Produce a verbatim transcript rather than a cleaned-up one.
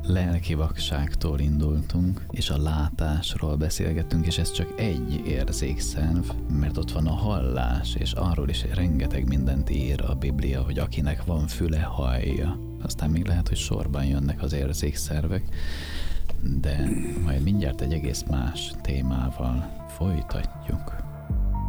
lelki vakságtól indultunk, és a látásról beszélgettünk, és ez csak egy érzékszerv, mert ott van a hallás, és arról is rengeteg mindent ír a Biblia, hogy akinek van füle, hallja. Aztán még lehet, hogy sorban jönnek az érzékszervek, de majd mindjárt egy egész más témával folytatjuk.